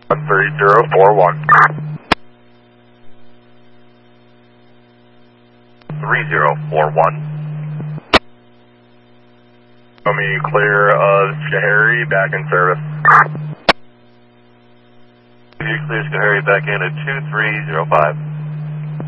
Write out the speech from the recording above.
3041. 3041. Show me clear of Schoharie, back in service. You clear Schoharie back in at 2305.